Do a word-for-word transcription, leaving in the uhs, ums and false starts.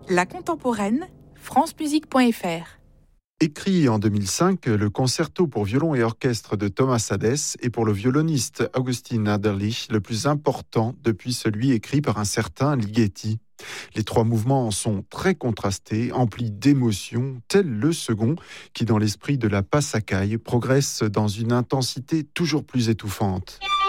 La contemporaine, francemusique point f r. Écrit en deux mille cinq, le concerto pour violon et orchestre de Thomas Hadès est pour le violoniste Augustin Adderlich le plus important depuis celui écrit par un certain Ligeti. Les trois mouvements sont très contrastés, emplis d'émotions, tel le second, qui dans l'esprit de la Passacaille progresse dans une intensité toujours plus étouffante.